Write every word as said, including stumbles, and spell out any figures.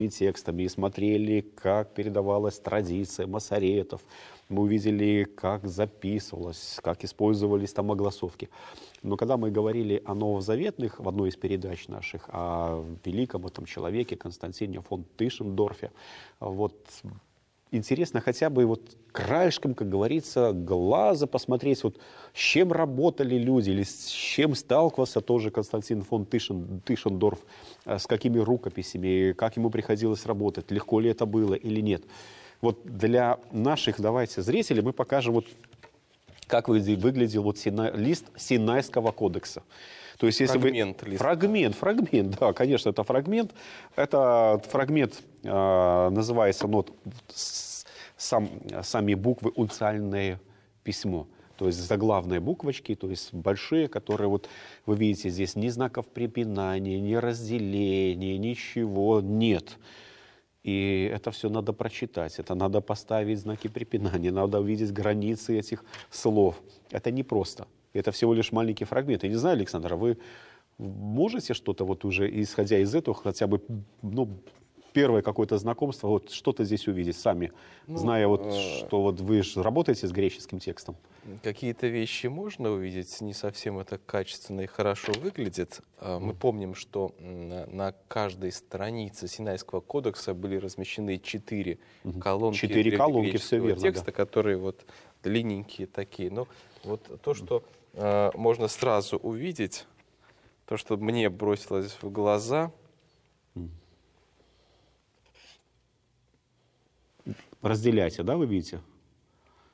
текстами и смотрели, как передавалась традиция масоретов. Мы увидели, как записывалось, как использовались там огласовки. Но когда мы говорили о новозаветных в одной из передач наших, о великом этом человеке Константине фон Тышендорфе, вот интересно хотя бы вот краешком, как говорится, глаза посмотреть, вот с чем работали люди или с чем сталкивался тоже Константин фон Тышен, Тышендорф, с какими рукописями, как ему приходилось работать, легко ли это было или нет. Вот для наших, давайте, зрителей мы покажем, вот, как выглядел вот Сина, лист Синайского кодекса. То есть, если фрагмент вы... листа. Фрагмент, фрагмент, да, конечно, это фрагмент. Это фрагмент э, называется, ну, вот, сам, сами буквы унциальное письмо. То есть заглавные буквочки, то есть большие, которые вот вы видите здесь, ни знаков препинания, ни разделения, ничего нет. И это все надо прочитать, это надо поставить знаки препинания, надо увидеть границы этих слов. Это непросто. Это всего лишь маленький фрагмент. Я не знаю, Александр, вы можете что-то вот уже, исходя из этого, хотя бы, ну, первое какое-то знакомство, вот что-то здесь увидеть сами, ну, зная, вот, э... что вот вы же работаете с греческим текстом? Какие-то вещи можно увидеть, не совсем это качественно и хорошо выглядит. Мы помним, что на каждой странице Синайского кодекса были размещены четыре колонки, четыре колонки, все верно, текста, да. которые вот длинненькие такие. Но вот то, что э, можно сразу увидеть, то, что мне бросилось в глаза. Разделяйте, да, вы видите?